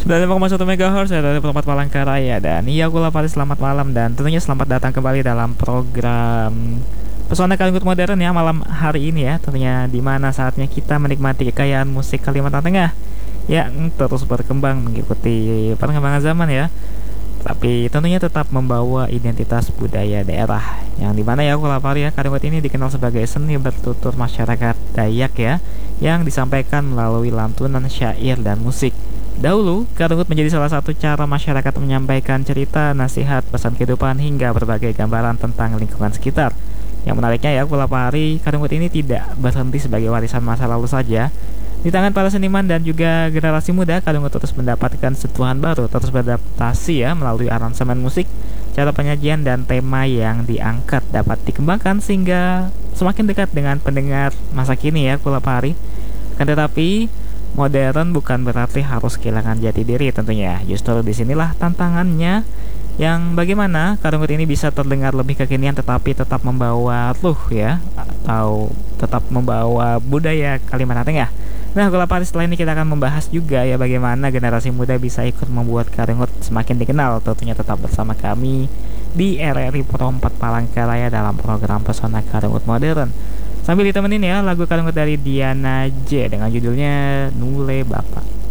95,1 MHz ya dari tempat Palangkaraya. Dan iya, aku Lapari, selamat malam dan tentunya selamat datang kembali dalam program Pesona Kaligut Modern ya malam hari ini ya. Tentunya di mana saatnya kita menikmati kekayaan musik Kalimantan Tengah yang terus berkembang mengikuti perkembangan zaman ya. Tapi tentunya tetap membawa identitas budaya daerah. Yang dimana ya, aku Lapari ya, Kaligut ini dikenal sebagai seni bertutur masyarakat Dayak ya, yang disampaikan melalui lantunan syair dan musik. Dahulu, Karungut menjadi salah satu cara masyarakat menyampaikan cerita, nasihat, pesan kehidupan, hingga berbagai gambaran tentang lingkungan sekitar. Yang menariknya ya, Kulapari, Karungut ini tidak berhenti sebagai warisan masa lalu saja. Di tangan para seniman dan juga generasi muda, Karungut terus mendapatkan sentuhan baru, terus beradaptasi ya melalui aransemen musik, cara penyajian, dan tema yang diangkat dapat dikembangkan sehingga semakin dekat dengan pendengar masa kini ya, Kulapari. Kan tetapi modern bukan berarti harus kehilangan jati diri tentunya. Justru disinilah tantangannya, yang bagaimana Karungut ini bisa terdengar lebih kekinian tetapi tetap membawa ruh ya, atau tetap membawa budaya Kalimantan Tengah. Nah, kalau pada setelah ini kita akan membahas juga ya bagaimana generasi muda bisa ikut membuat Karungut semakin dikenal. Tentunya tetap bersama kami di RRI Pro 4 Palangkaraya dalam program Pesona Karungut Modern. Sambil ditemenin ya lagu Karungut dari Diana J dengan judulnya Nule Bapak.